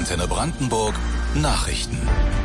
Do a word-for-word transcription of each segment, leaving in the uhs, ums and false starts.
Antenne Brandenburg Nachrichten.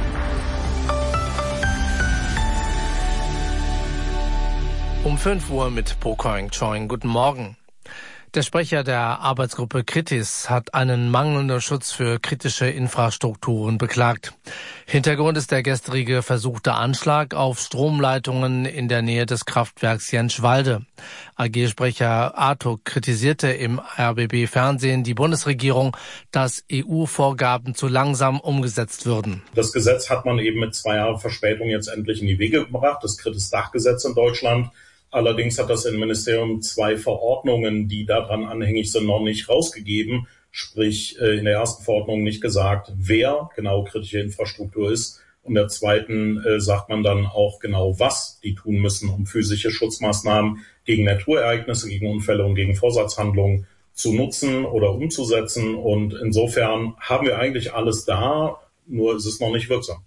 Um fünf Uhr mit Po Koing Choing. Guten Morgen. Der Sprecher der Arbeitsgruppe Kritis hat einen mangelnden Schutz für kritische Infrastrukturen beklagt. Hintergrund ist der gestrige versuchte Anschlag auf Stromleitungen in der Nähe des Kraftwerks Jentschwalde. A G-Sprecher Artuk kritisierte im R B B-Fernsehen die Bundesregierung, dass E U-Vorgaben zu langsam umgesetzt würden. Das Gesetz hat man eben mit zwei Jahren Verspätung jetzt endlich in die Wege gebracht, das Kritis-Dachgesetz in Deutschland. Allerdings hat das Innenministerium zwei Verordnungen, die daran anhängig sind, noch nicht rausgegeben. Sprich, in der ersten Verordnung nicht gesagt, wer genau kritische Infrastruktur ist. Und in der zweiten sagt man dann auch genau, was die tun müssen, um physische Schutzmaßnahmen gegen Naturereignisse, gegen Unfälle und gegen Vorsatzhandlungen zu nutzen oder umzusetzen. Und insofern haben wir eigentlich alles da, nur ist es noch nicht wirksam.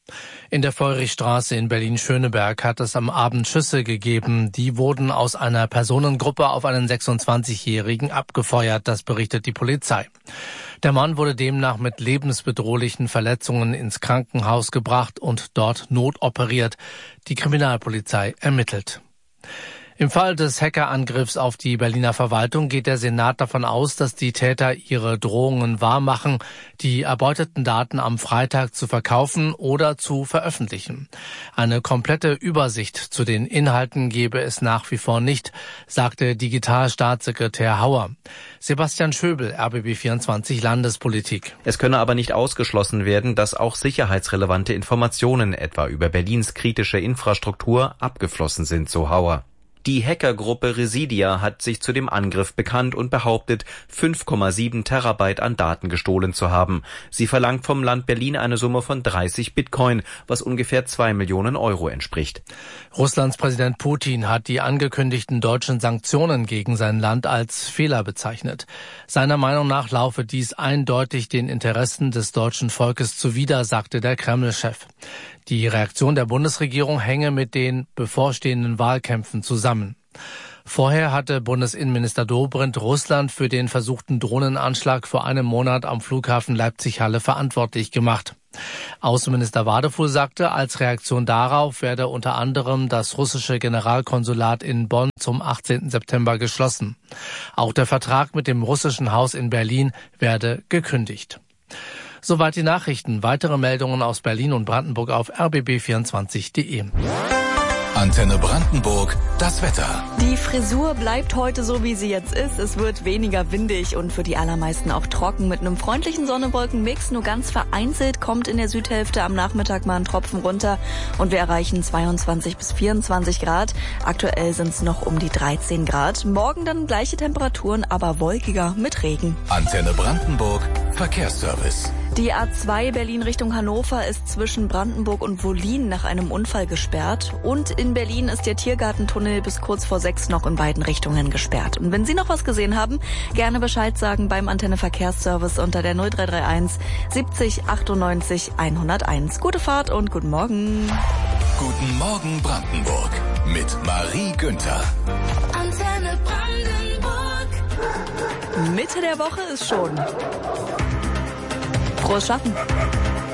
In der Feurichstraße in Berlin-Schöneberg hat es am Abend Schüsse gegeben. Die wurden aus einer Personengruppe auf einen sechsundzwanzigjährigen abgefeuert, das berichtet die Polizei. Der Mann wurde demnach mit lebensbedrohlichen Verletzungen ins Krankenhaus gebracht und dort notoperiert. Die Kriminalpolizei ermittelt. Im Fall des Hackerangriffs auf die Berliner Verwaltung geht der Senat davon aus, dass die Täter ihre Drohungen wahrmachen, die erbeuteten Daten am Freitag zu verkaufen oder zu veröffentlichen. Eine komplette Übersicht zu den Inhalten gebe es nach wie vor nicht, sagte Digitalstaatssekretär Hauer. Sebastian Schöbel, R B B vierundzwanzig Landespolitik. Es könne aber nicht ausgeschlossen werden, dass auch sicherheitsrelevante Informationen, etwa über Berlins kritische Infrastruktur, abgeflossen sind, so Hauer. Die Hackergruppe Residia hat sich zu dem Angriff bekannt und behauptet, fünf Komma sieben Terabyte an Daten gestohlen zu haben. Sie verlangt vom Land Berlin eine Summe von dreißig Bitcoin, was ungefähr zwei Millionen Euro entspricht. Russlands Präsident Putin hat die angekündigten deutschen Sanktionen gegen sein Land als Fehler bezeichnet. Seiner Meinung nach laufe dies eindeutig den Interessen des deutschen Volkes zuwider, sagte der Kreml-Chef. Die Reaktion der Bundesregierung hänge mit den bevorstehenden Wahlkämpfen zusammen. Vorher hatte Bundesinnenminister Dobrindt Russland für den versuchten Drohnenanschlag vor einem Monat am Flughafen Leipzig-Halle verantwortlich gemacht. Außenminister Wadefuhl sagte, als Reaktion darauf werde unter anderem das russische Generalkonsulat in Bonn zum achtzehnten September geschlossen. Auch der Vertrag mit dem russischen Haus in Berlin werde gekündigt. Soweit die Nachrichten. Weitere Meldungen aus Berlin und Brandenburg auf r b b vierundzwanzig punkt de. Antenne Brandenburg, das Wetter. Die Frisur bleibt heute so, wie sie jetzt ist. Es wird weniger windig und für die allermeisten auch trocken mit einem freundlichen Sonne-Wolken-Mix. Nur ganz vereinzelt kommt in der Südhälfte am Nachmittag mal ein Tropfen runter und wir erreichen zweiundzwanzig bis vierundzwanzig Grad. Aktuell sind es noch um die dreizehn Grad. Morgen dann gleiche Temperaturen, aber wolkiger mit Regen. Antenne Brandenburg, Verkehrsservice. Die A zwei Berlin Richtung Hannover ist zwischen Brandenburg und Wollin nach einem Unfall gesperrt. Und in Berlin ist der Tiergartentunnel bis kurz vor sechs noch in beiden Richtungen gesperrt. Und wenn Sie noch was gesehen haben, gerne Bescheid sagen beim Antenne Verkehrsservice unter der null drei drei eins siebzig achtundneunzig hunderteins. Gute Fahrt und guten Morgen. Guten Morgen Brandenburg mit Marie Günther. Antenne Brandenburg. Mitte der Woche ist schon. Frohes Schaffen.